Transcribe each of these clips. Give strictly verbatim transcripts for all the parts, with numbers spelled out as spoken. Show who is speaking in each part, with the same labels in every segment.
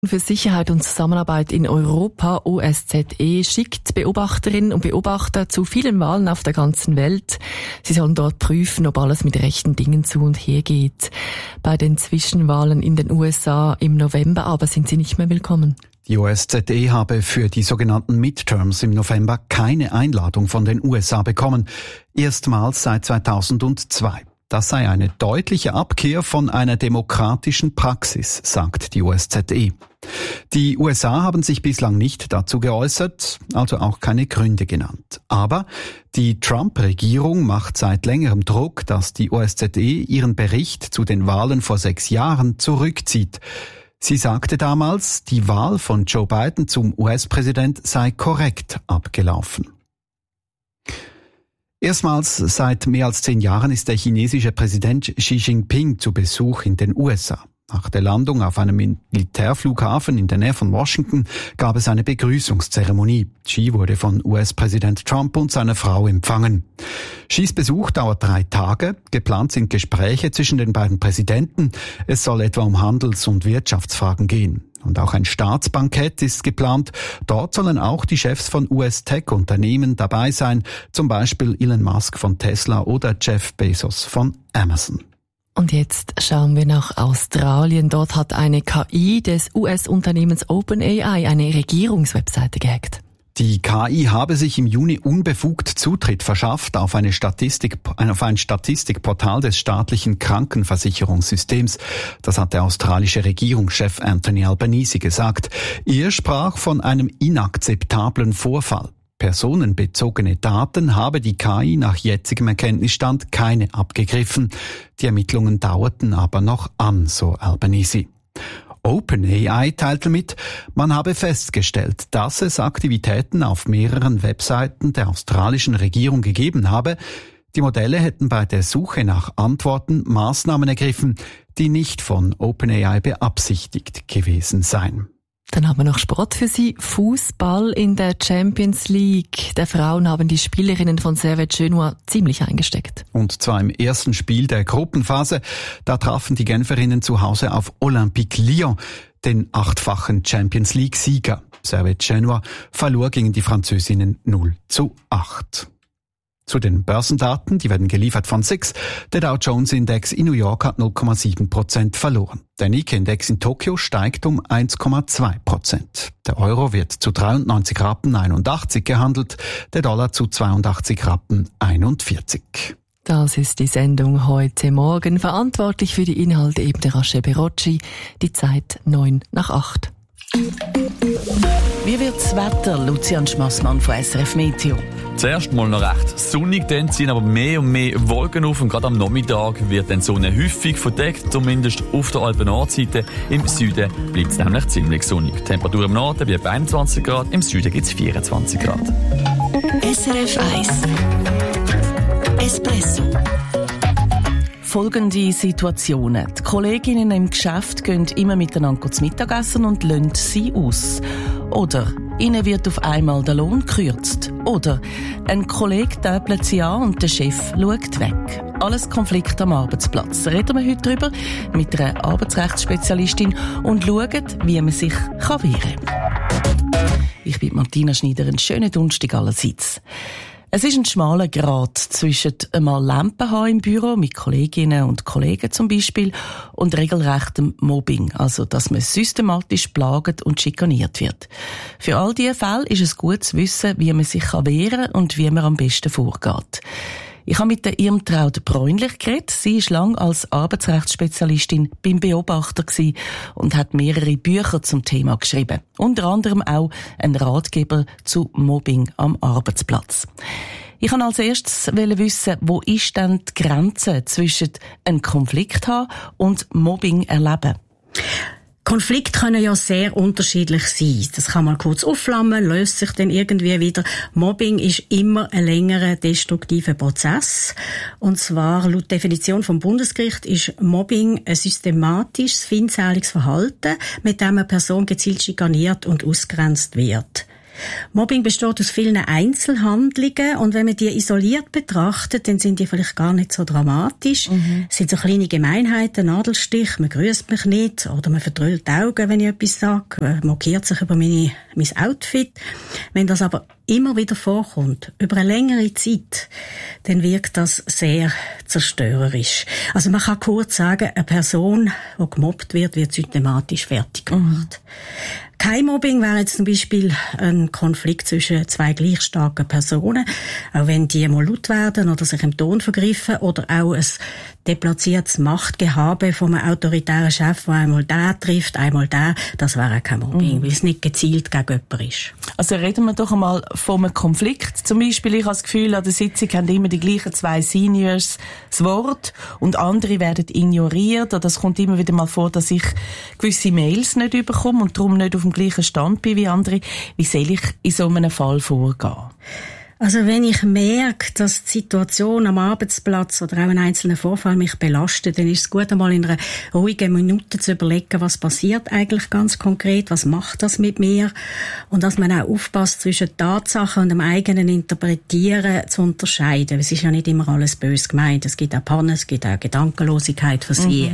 Speaker 1: Für Sicherheit und Zusammenarbeit in Europa, O S Z E, schickt Beobachterinnen und Beobachter zu vielen Wahlen auf der ganzen Welt. Sie sollen dort prüfen, ob alles mit rechten Dingen zu und her geht. Bei den Zwischenwahlen in den U S A im November aber sind sie nicht mehr willkommen.
Speaker 2: Die O S Z E habe für die sogenannten Midterms im November keine Einladung von den U S A bekommen. Erstmals seit zweitausendzwei. Das sei eine deutliche Abkehr von einer demokratischen Praxis, sagt die O S Z E. Die U S A haben sich bislang nicht dazu geäußert, also auch keine Gründe genannt. Aber die Trump-Regierung macht seit längerem Druck, dass die O S Z E ihren Bericht zu den Wahlen vor sechs Jahren zurückzieht. Sie sagte damals, die Wahl von Joe Biden zum U S-Präsident sei korrekt abgelaufen. Erstmals seit mehr als zehn Jahren ist der chinesische Präsident Xi Jinping zu Besuch in den U S A. Nach der Landung auf einem Militärflughafen in der Nähe von Washington gab es eine Begrüßungszeremonie. Xi wurde von U S-Präsident Trump und seiner Frau empfangen. Xis Besuch dauert drei Tage. Geplant sind Gespräche zwischen den beiden Präsidenten. Es soll etwa um Handels- und Wirtschaftsfragen gehen. Und auch ein Staatsbankett ist geplant. Dort sollen auch die Chefs von U S-Tech-Unternehmen dabei sein, zum Beispiel Elon Musk von Tesla oder Jeff Bezos von Amazon.
Speaker 1: Und jetzt schauen wir nach Australien. Dort hat eine K I des U S-Unternehmens OpenAI eine Regierungswebseite gehackt.
Speaker 2: Die K I habe sich im Juni unbefugt Zutritt verschafft auf eine Statistik, auf ein Statistikportal des staatlichen Krankenversicherungssystems. Das hat der australische Regierungschef Anthony Albanese gesagt. Er sprach von einem inakzeptablen Vorfall. Personenbezogene Daten habe die K I nach jetzigem Erkenntnisstand keine abgegriffen. Die Ermittlungen dauerten aber noch an, so Albanese. OpenAI teilte mit, man habe festgestellt, dass es Aktivitäten auf mehreren Webseiten der australischen Regierung gegeben habe. Die Modelle hätten bei der Suche nach Antworten Maßnahmen ergriffen, die nicht von OpenAI beabsichtigt gewesen seien.
Speaker 1: Dann haben wir noch Sport für Sie. Fußball in der Champions League. Der Frauen haben die Spielerinnen von Servette Genua ziemlich eingesteckt.
Speaker 2: Und zwar im ersten Spiel der Gruppenphase. Da trafen die Genferinnen zu Hause auf Olympique Lyon, den achtfachen Champions League-Sieger. Servette Genua verlor gegen die Französinnen null zu acht. Zu den Börsendaten, die werden geliefert von S I X. Der Dow Jones Index in New York hat null Komma sieben Prozent verloren. Der Nikkei Index in Tokio steigt um eins Komma zwei Prozent. Der Euro wird zu dreiundneunzig Rappen einundachtzig gehandelt, der Dollar zu zweiundachtzig Rappen einundvierzig.
Speaker 1: Das ist die Sendung heute Morgen. Verantwortlich für die Inhalte eben der Rasche Berocci. Die Zeit neun nach acht.
Speaker 3: Wie wird das Wetter, Lucian Schmassmann von S R F Meteo?
Speaker 4: Zuerst mal noch recht sonnig, dann ziehen aber mehr und mehr Wolken auf und gerade am Nachmittag wird dann die Sonne häufig verdeckt, zumindest auf der Alpen-Nordseite. Im Süden bleibt es nämlich ziemlich sonnig. Die Temperatur im Norden bleibt bei einundzwanzig Grad, im Süden gibt es vierundzwanzig Grad.
Speaker 3: S R F eins Espresso. Folgende Situationen. Die Kolleginnen im Geschäft gehen immer miteinander zu Mittagessen und lassen sie aus. Oder ihnen wird auf einmal der Lohn gekürzt. Oder ein Kollege täpelt sie an und der Chef schaut weg. Alles Konflikte am Arbeitsplatz. Reden wir heute darüber mit einer Arbeitsrechtsspezialistin und schauen, wie man sich wehren kann. Ich bin Martina Schneider. Einen schönen Donnerstag allerseits. Es ist ein schmaler Grat zwischen einmal Lampen haben im Büro, mit Kolleginnen und Kollegen zum Beispiel, und regelrechtem Mobbing, also dass man systematisch plagt und schikaniert wird. Für all diese Fälle ist es gut zu wissen, wie man sich wehren kann und wie man am besten vorgeht. Ich habe mit der Irmtraud Bräunlich geredet. Sie ist lange als Arbeitsrechtsspezialistin beim Beobachter gewesen und hat mehrere Bücher zum Thema geschrieben. Unter anderem auch ein Ratgeber zu Mobbing am Arbeitsplatz. Ich wollte als erstes wissen, wo ist denn die Grenze zwischen einem Konflikt haben und Mobbing erleben?
Speaker 5: Konflikte können ja sehr unterschiedlich sein. Das kann mal kurz aufflammen, löst sich dann irgendwie wieder. Mobbing ist immer ein längerer destruktiver Prozess. Und zwar, laut Definition vom Bundesgericht, ist Mobbing ein systematisches, feindseliges Verhalten, mit dem eine Person gezielt schikaniert und ausgegrenzt wird. Mobbing besteht aus vielen Einzelhandlungen und wenn man die isoliert betrachtet, dann sind die vielleicht gar nicht so dramatisch. Mhm. Es sind so kleine Gemeinheiten, Nadelstich, man grüßt mich nicht oder man verdrüllt die Augen, wenn ich etwas sage, man mokiert sich über meine, mein Outfit. Wenn das aber immer wieder vorkommt, über eine längere Zeit, dann wirkt das sehr zerstörerisch. Also man kann kurz sagen, eine Person, die gemobbt wird, wird systematisch fertig gemacht. Mhm. Kein Mobbing wäre jetzt zum Beispiel ein Konflikt zwischen zwei gleich starken Personen, auch wenn die mal laut werden oder sich im Ton vergriffen, oder auch ein deplatziertes Machtgehabe von einem autoritären Chef, der einmal den trifft, einmal den, das wäre kein Mobbing, mhm. weil es nicht gezielt gegen jemanden ist. Also reden wir doch einmal von einem Konflikt. Zum Beispiel, ich habe das Gefühl, an der Sitzung haben immer die gleichen zwei Seniors das Wort und andere werden ignoriert, oder es kommt immer wieder mal vor, dass ich gewisse Mails nicht bekomme und darum nicht auf dem gleichen Stand bin wie andere. Wie soll ich in so einem Fall vorgehen? Also wenn ich merke, dass die Situation am Arbeitsplatz oder auch ein einzelner Vorfall mich belastet, dann ist es gut, einmal in einer ruhigen Minute zu überlegen, was passiert eigentlich ganz konkret, was macht das mit mir, und dass man auch aufpasst, zwischen Tatsachen und dem eigenen Interpretieren zu unterscheiden. Es ist ja nicht immer alles böse gemeint. Es gibt auch Pannen, es gibt auch Gedankenlosigkeit, Versehen. Mhm.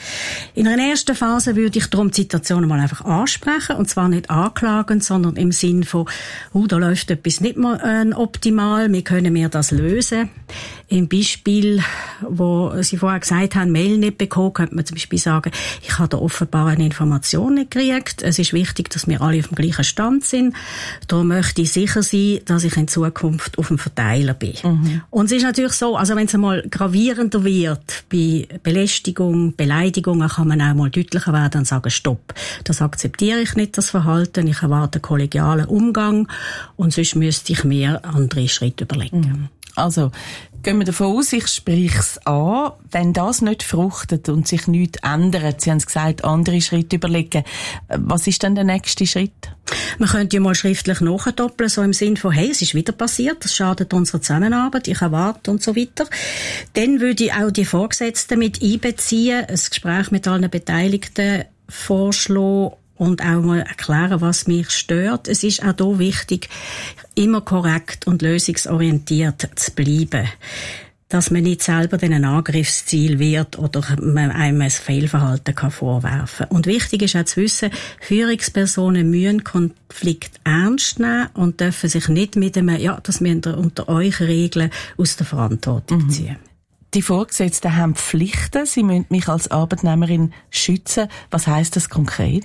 Speaker 5: In einer ersten Phase würde ich darum die Situation mal einfach ansprechen, und zwar nicht anklagend, sondern im Sinn von, oh, da läuft etwas nicht mal äh, optimal, wie können wir das lösen? Im Beispiel, wo Sie vorher gesagt haben, Mail nicht bekommen, könnte man zum Beispiel sagen, ich habe da offenbar eine Information nicht gekriegt. Es ist wichtig, dass wir alle auf dem gleichen Stand sind. Darum möchte ich sicher sein, dass ich in Zukunft auf dem Verteiler bin. Mhm. Und es ist natürlich so, also wenn es einmal gravierender wird, bei Belästigung, Beleidigungen, kann man auch mal deutlicher werden und sagen, stopp, das akzeptiere ich nicht, das Verhalten, ich erwarte kollegialen Umgang, und sonst müsste ich mir andere Schritte überlegen. Mhm. Also, gehen wir davon aus, ich spreche es an. Wenn das nicht fruchtet und sich nichts ändert, Sie haben es gesagt, andere Schritte überlegen, was ist dann der nächste Schritt? Man könnte ja mal schriftlich nachdoppeln, so im Sinn von, hey, es ist wieder passiert, das schadet unserer Zusammenarbeit, ich erwarte und so weiter. Dann würde ich auch die Vorgesetzten mit einbeziehen, ein Gespräch mit allen Beteiligten vorschlagen und auch mal erklären, was mich stört. Es ist auch hier wichtig, immer korrekt und lösungsorientiert zu bleiben. Dass man nicht selber ein Angriffsziel wird oder man einem ein Fehlverhalten kann vorwerfen. Und wichtig ist auch zu wissen, Führungspersonen müssen Konflikt ernst nehmen und dürfen sich nicht mit einem, ja, das müsst ihr unter euch regeln, aus der Verantwortung ziehen. Mhm. Die Vorgesetzten haben Pflichten. Sie müssen mich als Arbeitnehmerin schützen. Was heisst das konkret?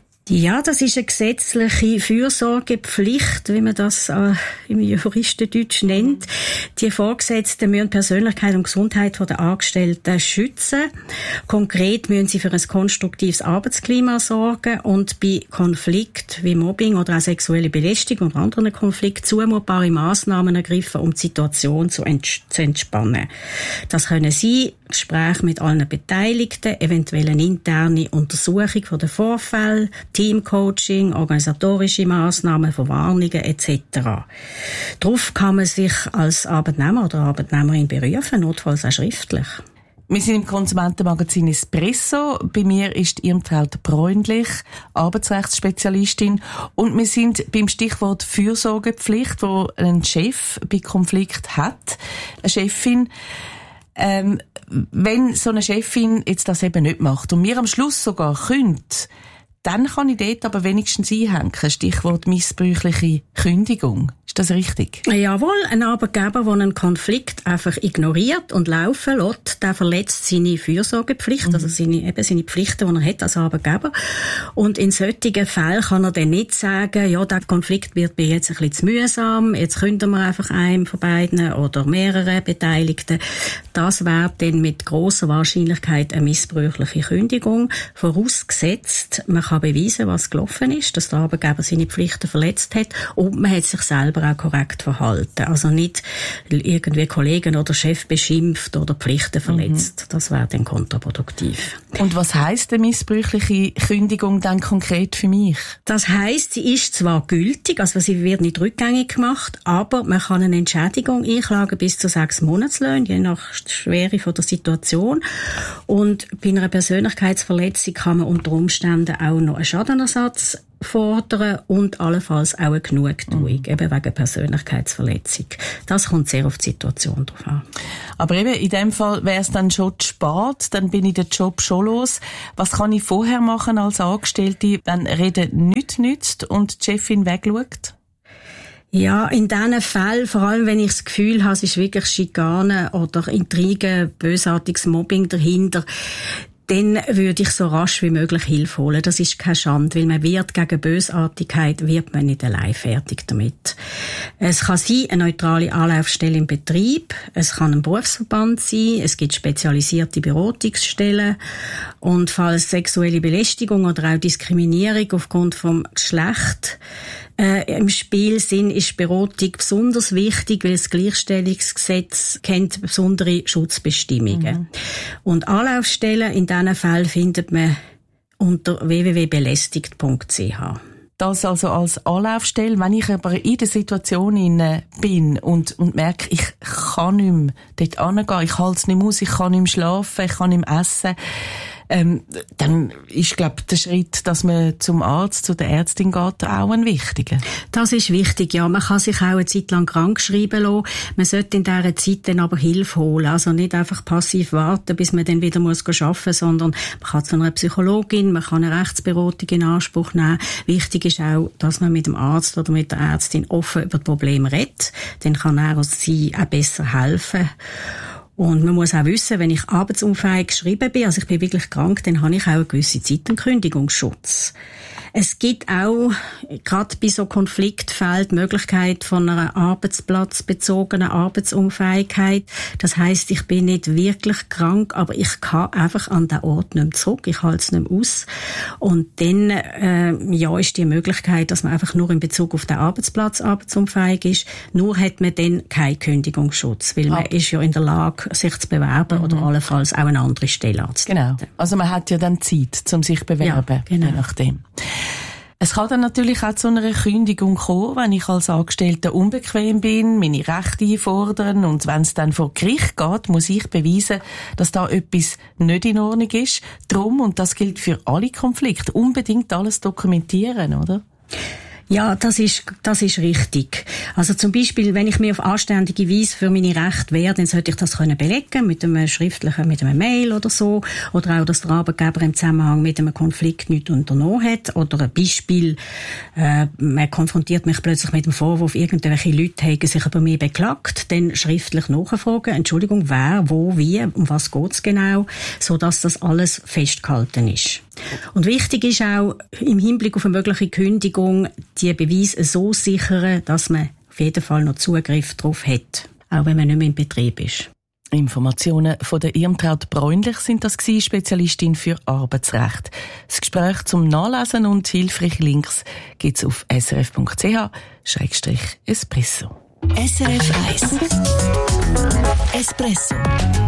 Speaker 5: Ja, das ist eine gesetzliche Fürsorgepflicht, wie man das äh, im Juristendeutsch nennt. Die Vorgesetzten müssen Persönlichkeit und Gesundheit der Angestellten schützen. Konkret müssen sie für ein konstruktives Arbeitsklima sorgen und bei Konflikt wie Mobbing oder auch sexuelle Belästigung oder anderen Konflikten zumutbare Massnahmen ergreifen, um die Situation zu, ents- zu entspannen. Das können sie Gespräche mit allen Beteiligten, eventuell eine interne Untersuchung von den Vorfällen, Teamcoaching, organisatorische Massnahmen, Verwarnungen et cetera. Darauf kann man sich als Arbeitnehmer oder Arbeitnehmerin berufen, notfalls auch schriftlich. Wir sind im Konsumentenmagazin Espresso. Bei mir ist Irmtraut Bräunlich, Arbeitsrechtsspezialistin. Und wir sind beim Stichwort Fürsorgepflicht, wo ein Chef bei Konflikt hat, eine Chefin. Ähm, wenn so eine Chefin jetzt das eben nicht macht und mir am Schluss sogar kündigt, dann kann ich dort aber wenigstens einhängen. Stichwort missbräuchliche Kündigung. Ist das richtig? Jawohl, ein Arbeitgeber, der einen Konflikt einfach ignoriert und laufen lässt, der verletzt seine Fürsorgepflicht, mhm. also seine, eben seine Pflichten, die er hat als Arbeitgeber. Und in solchen Fällen kann er dann nicht sagen, ja, der Konflikt wird mir jetzt ein bisschen zu mühsam, jetzt kündigen wir einfach einem von beiden oder mehreren Beteiligten. Das wäre dann mit grosser Wahrscheinlichkeit eine missbräuchliche Kündigung, vorausgesetzt, man kann beweisen, was gelaufen ist, dass der Arbeitgeber seine Pflichten verletzt hat und man hat sich selber auch korrekt verhalten. Also nicht irgendwie Kollegen oder Chef beschimpft oder Pflichten verletzt. Mhm. Das wäre dann kontraproduktiv. Und was heisst eine missbräuchliche Kündigung dann konkret für mich? Das heisst, sie ist zwar gültig, also sie wird nicht rückgängig gemacht, aber man kann eine Entschädigung einklagen bis zu sechs Monatslöhnen, je nach Schwere von der Situation. Und bei einer Persönlichkeitsverletzung kann man unter Umständen auch auch noch einen Schadenersatz fordern und allenfalls auch eine Genugtuung, mhm. eben wegen Persönlichkeitsverletzung. Das kommt sehr auf die Situation drauf an.
Speaker 3: Aber eben, in dem Fall wäre es dann schon zu spät, dann bin ich den Job schon los. Was kann ich vorher machen als Angestellte, wenn Reden nichts nützt und die Chefin wegschaut?
Speaker 5: Ja, in diesen Fällen, vor allem wenn ich das Gefühl habe, es ist wirklich Schikane oder Intrigen, bösartiges Mobbing dahinter, dann würde ich so rasch wie möglich Hilfe holen. Das ist keine Schande, weil man wird gegen Bösartigkeit, wird man nicht allein fertig damit. Es kann sein, eine neutrale Anlaufstelle im Betrieb, es kann ein Berufsverband sein, es gibt spezialisierte Beratungsstellen und falls sexuelle Belästigung oder auch Diskriminierung aufgrund vom Geschlecht Äh, im Spiel sind, ist Beratung besonders wichtig, weil das Gleichstellungsgesetz kennt besondere Schutzbestimmungen. Mhm. Und Anlaufstellen in diesen Fällen findet man unter w w w punkt belästigt punkt c h.
Speaker 3: Das also als Anlaufstelle. Wenn ich aber in der Situation bin und, und merke, ich kann nicht mehr dort hingehen, ich halte es nicht mehr aus, ich kann nicht mehr schlafen, ich kann nicht mehr essen, Ähm, dann ist, glaube ich, der Schritt, dass man zum Arzt, zu der Ärztin geht, auch ein wichtiger.
Speaker 5: Das ist wichtig, ja. Man kann sich auch eine Zeit lang krank schreiben lassen. Man sollte in dieser Zeit dann aber Hilfe holen. Also nicht einfach passiv warten, bis man dann wieder muss arbeiten muss, sondern man kann zu einer Psychologin, man kann eine Rechtsberatung in Anspruch nehmen. Wichtig ist auch, dass man mit dem Arzt oder mit der Ärztin offen über die Probleme redet. Dann kann er oder sie auch besser helfen. Und man muss auch wissen, wenn ich arbeitsunfähig geschrieben bin, also ich bin wirklich krank, dann habe ich auch eine gewisse Zeit einen Kündigungsschutz. Es gibt auch, gerade bei so Konfliktfällen, die Möglichkeit von einer arbeitsplatzbezogenen Arbeitsunfähigkeit. Das heisst, ich bin nicht wirklich krank, aber ich kann einfach an den Ort nicht mehr zurück. Ich halte es nicht mehr aus. Und dann, äh, ja, ist die Möglichkeit, dass man einfach nur in Bezug auf den Arbeitsplatz arbeitsunfähig ist. Nur hat man dann keinen Kündigungsschutz, weil man ah. ist ja in der Lage, sich zu bewerben mhm. oder allenfalls auch eine andere Stelle anzutreten.
Speaker 3: Genau. Also man hat ja dann Zeit, um sich zu bewerben. Ja, genau. Je nachdem. Es kann dann natürlich auch zu einer Kündigung kommen, wenn ich als Angestellter unbequem bin, meine Rechte einfordern und wenn es dann vor Gericht geht, muss ich beweisen, dass da etwas nicht in Ordnung ist. Drum, und das gilt für alle Konflikte, unbedingt alles dokumentieren, oder?
Speaker 5: Ja, das ist, das ist richtig. Also zum Beispiel, wenn ich mir auf anständige Weise für meine Rechte wehre, dann sollte ich das können belegen mit einem schriftlichen, mit einem Mail oder so. Oder auch, dass der Arbeitgeber im Zusammenhang mit einem Konflikt nichts unternommen hat. Oder ein Beispiel, äh, man konfrontiert mich plötzlich mit dem Vorwurf, irgendwelche Leute haben sich über mich beklagt. Dann schriftlich nachfragen, Entschuldigung, wer, wo, wie, um was geht's genau, sodass das alles festgehalten ist. Und wichtig ist auch, im Hinblick auf eine mögliche Kündigung, die Beweise so sichern, dass man auf jeden Fall noch Zugriff darauf hat, auch wenn man nicht mehr im Betrieb ist.
Speaker 3: Informationen von der Irmtraut Bräunlich sind das gewesen, Spezialistin für Arbeitsrecht. Das Gespräch zum Nachlesen und hilfreiche Links gibt's auf s r f punkt c h schrägstrich espresso.
Speaker 6: S R F eins Espresso.